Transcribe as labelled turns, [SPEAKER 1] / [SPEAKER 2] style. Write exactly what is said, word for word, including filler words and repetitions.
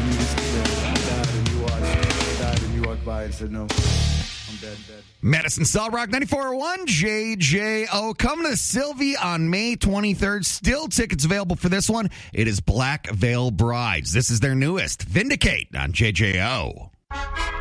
[SPEAKER 1] and you just sit there and died and you watch, died and you walk by and said, no, I'm dead, dead.
[SPEAKER 2] Madison Cell Rock ninety-four point one J J O. Coming to Sylvie on May twenty-third. Still tickets available for this one. It is Black Veil Brides. This is their newest. Vindicate on J J O.